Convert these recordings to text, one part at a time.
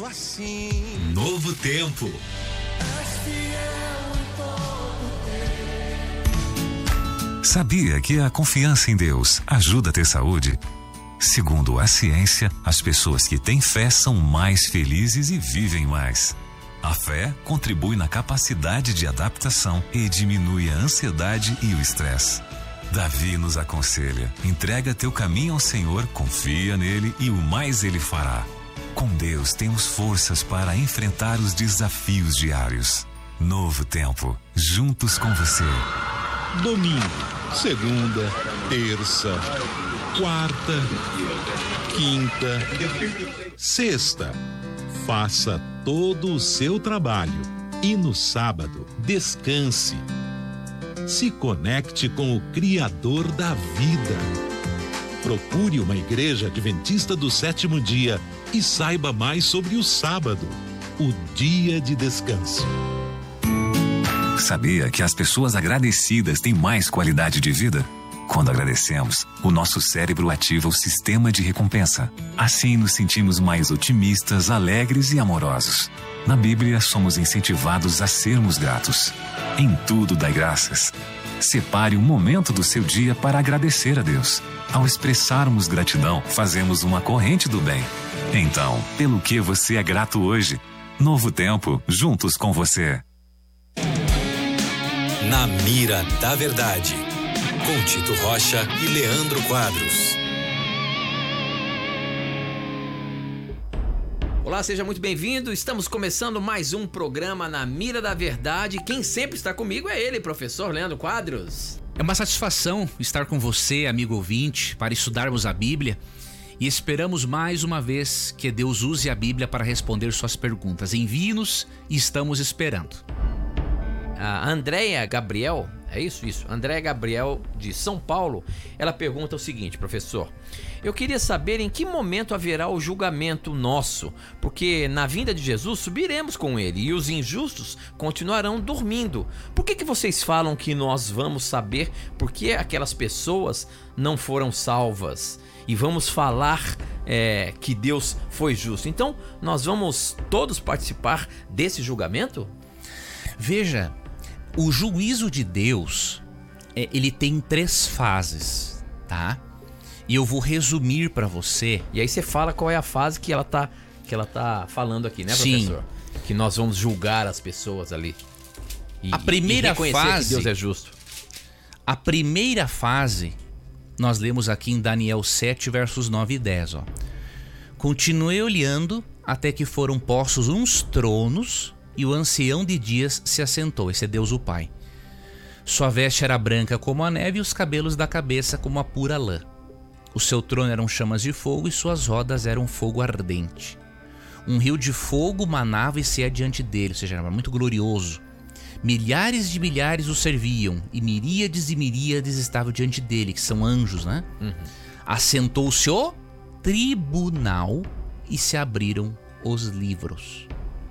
Assim. Novo tempo. Sabia que a confiança em Deus ajuda a ter saúde? Segundo a ciência, as pessoas que têm fé são mais felizes e vivem mais. A fé contribui na capacidade de adaptação e diminui a ansiedade e o estresse. Davi nos aconselha: entrega teu caminho ao Senhor, confia nele e o mais ele fará. Com Deus temos forças para enfrentar os desafios diários. Novo tempo, juntos com você. Domingo, segunda, terça, quarta, quinta, sexta. Faça todo o seu trabalho e no sábado descanse. Se conecte com o Criador da vida. Procure uma igreja adventista do sétimo dia e saiba mais sobre o sábado, o dia de descanso. Sabia que as pessoas agradecidas têm mais qualidade de vida? Quando agradecemos, o nosso cérebro ativa o sistema de recompensa. Assim nos sentimos mais otimistas, alegres e amorosos. Na Bíblia, somos incentivados a sermos gratos. Em tudo dai graças. Separe um momento do seu dia para agradecer a Deus. Ao expressarmos gratidão, fazemos uma corrente do bem. Então, pelo que você é grato hoje? Novo tempo, juntos com você. Na Mira da Verdade, com Tito Rocha e Leandro Quadros. Olá, seja muito bem-vindo. Estamos começando mais um programa Na Mira da Verdade. Quem sempre está comigo é ele, professor Leandro Quadros. É uma satisfação estar com você, amigo ouvinte, para estudarmos a Bíblia, e esperamos mais uma vez que Deus use a Bíblia para responder suas perguntas. Envie-nos e estamos esperando. A Andréia Gabriel, é isso? Andréia Gabriel, de São Paulo, ela pergunta o seguinte: professor, eu queria saber em que momento haverá o julgamento nosso, porque na vinda de Jesus subiremos com ele e os injustos continuarão dormindo. Por que vocês falam que nós vamos saber por que aquelas pessoas não foram salvas? E vamos falar que Deus foi justo. Então, nós vamos todos participar desse julgamento? Veja, o juízo de Deus, ele tem 3 fases, tá? E eu vou resumir para você. E aí você fala qual é a fase que ela tá falando aqui, né, professor? Sim. Que nós vamos julgar as pessoas ali. A primeira fase, que Deus é justo. A primeira fase, nós lemos aqui em Daniel 7, versos 9 e 10, ó. Continuei olhando até que foram postos uns tronos e o ancião de dias se assentou. Esse é Deus o Pai. Sua veste era branca como a neve e os cabelos da cabeça como a pura lã. O seu trono eram chamas de fogo e suas rodas eram fogo ardente. Um rio de fogo manava e saía diante dele, ou seja, era muito glorioso. Milhares de milhares o serviam e miríades estavam diante dele, que são anjos, né? Assentou-se o tribunal e se abriram os livros.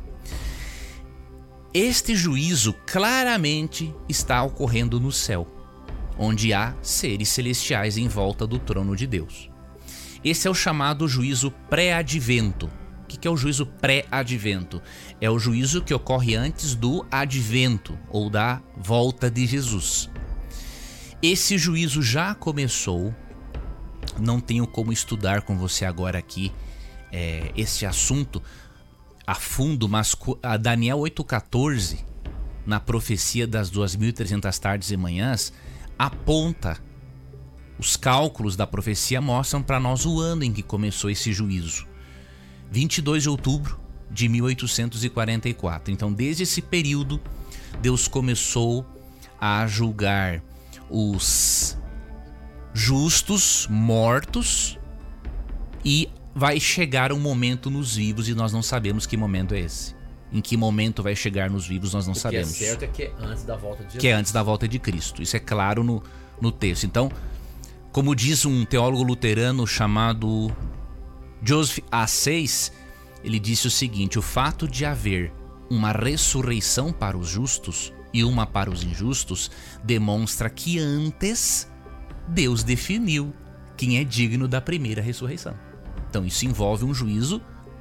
Este juízo claramente está ocorrendo no céu, onde há seres celestiais em volta do trono de Deus. Esse é o chamado juízo pré-advento. O que é o juízo pré-advento? É o juízo que ocorre antes do advento, ou da volta de Jesus. Esse juízo já começou. Não tenho como estudar com você agora aqui esse assunto a fundo, mas a Daniel 8,14, na profecia das 2.300 tardes e manhãs, aponta, os cálculos da profecia mostram para nós o ano em que começou esse juízo. 22 de outubro de 1844. Então, desde esse período, Deus começou a julgar os justos mortos e vai chegar um momento nos vivos e nós não sabemos que momento é esse. Em que momento vai chegar nos vivos nós não sabemos. O que é certo é que é antes da volta de Jesus. Que é antes da volta de Cristo. Isso é claro no texto. Então, como diz um teólogo luterano chamado Joseph A6, ele disse o seguinte: o fato de haver uma ressurreição para os justos e uma para os injustos demonstra que antes Deus definiu quem é digno da primeira ressurreição. Então isso envolve um juízo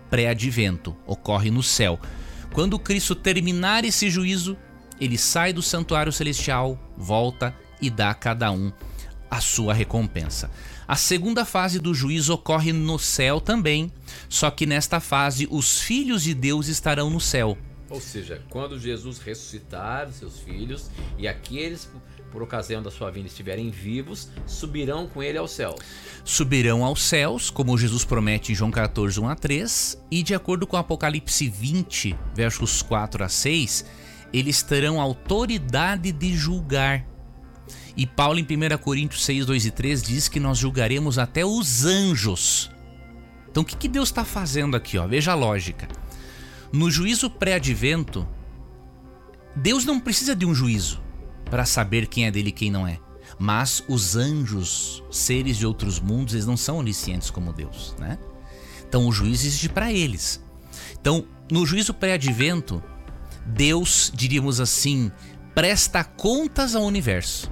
pré-advento, ocorre no céu. Quando Cristo terminar esse juízo, ele sai do santuário celestial, volta e dá a cada um a sua recompensa. A segunda fase do juízo ocorre no céu também, só que nesta fase os filhos de Deus estarão no céu. Ou seja, quando Jesus ressuscitar os seus filhos e aqueles, por ocasião da sua vinda, estiverem vivos, subirão com ele aos céus. Subirão aos céus, como Jesus promete em João 14, 1-3, e de acordo com Apocalipse 20, versos 4-6, eles terão autoridade de julgar. E Paulo em 1 Coríntios 6, 2 e 3 diz que nós julgaremos até os anjos. Então o que Deus está fazendo aqui? Veja a lógica. No juízo pré-advento, Deus não precisa de um juízo para saber quem é dele e quem não é. Mas os anjos, seres de outros mundos, eles não são oniscientes como Deus, né? Então o juízo existe para eles. Então, no juízo pré-advento, Deus, diríamos assim, presta contas ao universo.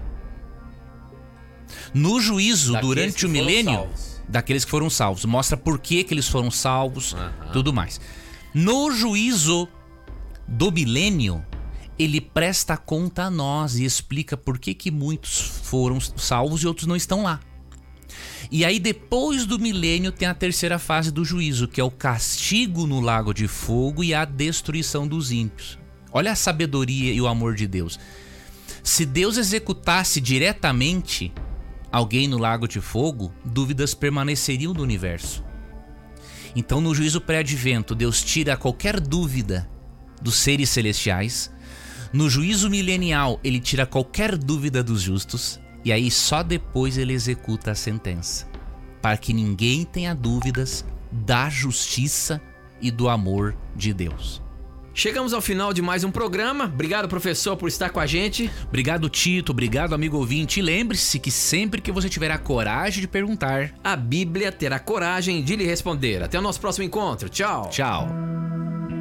No juízo, durante o milênio, daqueles que foram salvos, mostra por que eles foram salvos, tudo mais. No juízo do milênio, ele presta conta a nós e explica por que muitos foram salvos e outros não estão lá. E aí depois do milênio tem a terceira fase do juízo, que é o castigo no lago de fogo e a destruição dos ímpios. Olha a sabedoria e o amor de Deus. Se Deus executasse diretamente alguém no lago de fogo, dúvidas permaneceriam no universo. Então no juízo pré-advento, Deus tira qualquer dúvida dos seres celestiais. No juízo milenial, ele tira qualquer dúvida dos justos. E aí só depois ele executa a sentença, para que ninguém tenha dúvidas da justiça e do amor de Deus. Chegamos ao final de mais um programa. Obrigado, professor, por estar com a gente. Obrigado, Tito. Obrigado, amigo ouvinte. E lembre-se que sempre que você tiver a coragem de perguntar, a Bíblia terá coragem de lhe responder. Até o nosso próximo encontro. Tchau. Tchau.